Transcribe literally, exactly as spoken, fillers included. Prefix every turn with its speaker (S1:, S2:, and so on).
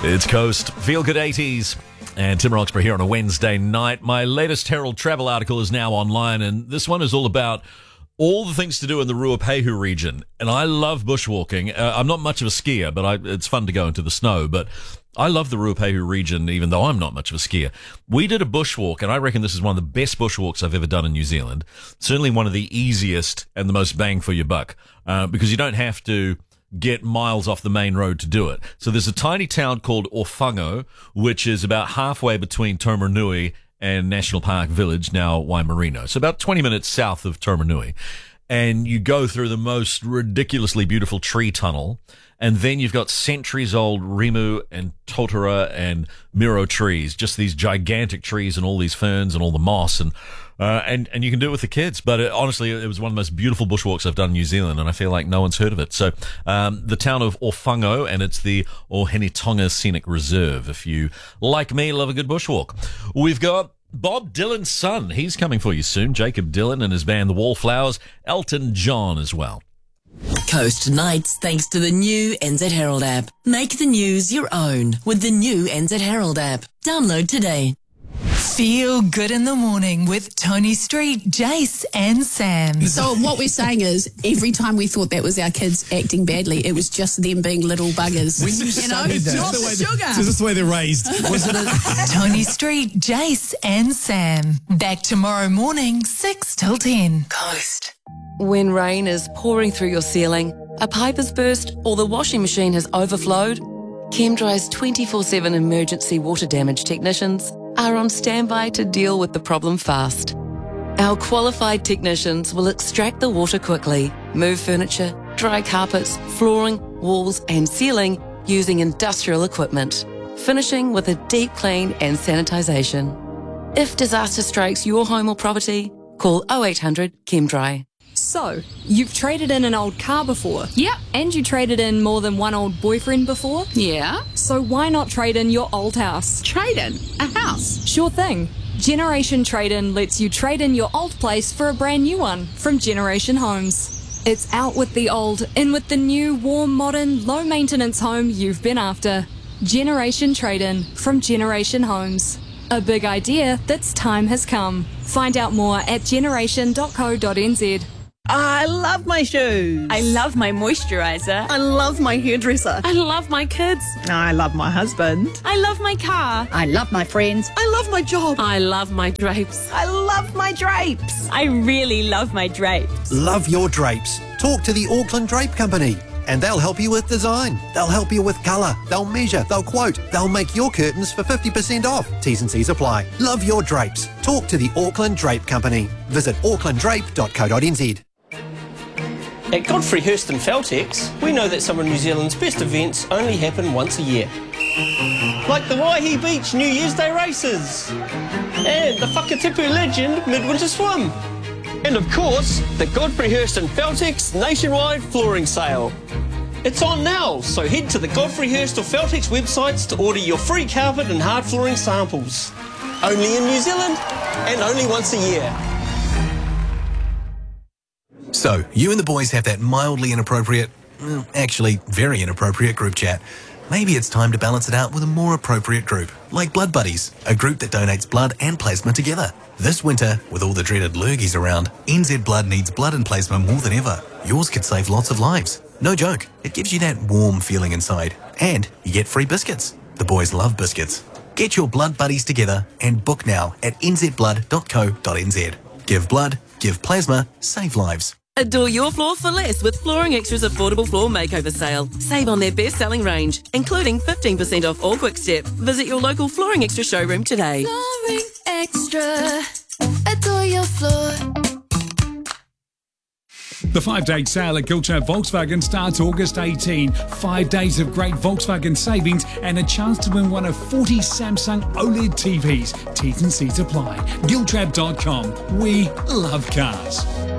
S1: It's Coast, Feel Good eighties, and Tim Roxburgh here on a Wednesday night. My latest Herald travel article is now online, and this one is all about all the things to do in the Ruapehu region. And I love bushwalking. Uh, I'm not much of a skier, but I, it's fun to go into the snow. But I love the Ruapehu region, even though I'm not much of a skier. We did a bushwalk, and I reckon this is one of the best bushwalks I've ever done in New Zealand. Certainly one of the easiest and the most bang for your buck, uh, because you don't have to get miles off the main road to do it. So there's a tiny town called Orfango, which is about halfway between Taumarunui and National Park Village, now Waimarino. So about twenty minutes south of Taumarunui. And you go through the most ridiculously beautiful tree tunnel. And then you've got centuries-old Rimu and Totara and Miro trees, just these gigantic trees and all these ferns and all the moss. And uh, and, and you can do it with the kids. But it, honestly, it was one of the most beautiful bushwalks I've done in New Zealand, and I feel like no one's heard of it. So um, the town of Orfango, and it's the Ohenitonga Scenic Reserve, if you, like me, love a good bushwalk. We've got Bob Dylan's son. He's coming for you soon. Jacob Dylan and his band, The Wallflowers. Elton John as well.
S2: Coast Nights, thanks to the new N Z Herald app. Make the news your own with the new N Z Herald app. Download today.
S3: Feel good in the morning with Tony Street, Jace and Sam.
S4: So what we're saying is, every time we thought that was our kids acting badly, it was just them being little buggers.
S5: When you,
S4: you know,
S5: that,
S4: not
S5: the way
S4: sugar.
S5: That, is this the way they're raised? Was it a-
S3: Tony Street, Jace and Sam. Back tomorrow morning, six till ten.
S2: Coast. When rain is pouring through your ceiling, a pipe has burst, or the washing machine has overflowed, ChemDry's twenty-four seven emergency water damage technicians are on standby to deal with the problem fast. Our qualified technicians will extract the water quickly, move furniture, dry carpets, flooring, walls and ceiling using industrial equipment, finishing with a deep clean and sanitisation. If disaster strikes your home or property, call oh eight hundred ChemDry.
S6: So, you've traded in an old car before?
S4: Yep.
S6: And you traded in more than one old boyfriend before?
S4: Yeah.
S6: So why not trade in your old house?
S4: Trade in a house.
S6: Sure thing. Generation Trade-In lets you trade in your old place for a brand new one from Generation Homes. It's out with the old, in with the new, warm, modern, low-maintenance home you've been after. Generation Trade-In from Generation Homes. A big idea that's time has come. Find out more at generation dot co dot n z.
S7: I love my shoes.
S8: I love my moisturiser.
S7: I love my hairdresser.
S8: I love my kids.
S7: I love my husband.
S8: I love my car.
S7: I love my friends. I love my job.
S8: I love my drapes.
S7: I love my drapes.
S8: I really love my drapes.
S9: Love your drapes. Talk to the Auckland Drape Company, and they'll help you with design. They'll help you with colour. They'll measure. They'll quote. They'll make your curtains for fifty percent off. T's and C's apply. Love your drapes. Talk to the Auckland Drape Company. Visit auckland drape dot co dot n z.
S10: At Godfrey Hirst and Feltex, we know that some of New Zealand's best events only happen once a year. Like the Waihi Beach New Year's Day races, and the Whakatipu Legend Midwinter Swim, and of course, the Godfrey Hirst and Feltex nationwide flooring sale. It's on now, so head to the Godfrey Hirst or Feltex websites to order your free carpet and hard flooring samples. Only in New Zealand, and only once a year.
S11: So, you and the boys have that mildly inappropriate, well, actually very inappropriate group chat. Maybe it's time to balance it out with a more appropriate group, like Blood Buddies, a group that donates blood and plasma together. This winter, with all the dreaded lurgies around, N Z Blood needs blood and plasma more than ever. Yours could save lots of lives. No joke, it gives you that warm feeling inside. And you get free biscuits. The boys love biscuits. Get your Blood Buddies together and book now at n z blood dot co dot n z. Give blood, give plasma, save lives.
S2: Adore your floor for less with Flooring Extra's affordable floor makeover sale. Save on their best-selling range, including fifteen percent off all Quick Step. Visit your local Flooring Extra showroom today.
S12: Flooring Extra. Adore your floor.
S13: The five-day sale at Giltrap Volkswagen starts August eighteenth. Five days of great Volkswagen savings and a chance to win one of forty Samsung OLED T Vs. T's and C's apply. Giltrap dot com. We love cars.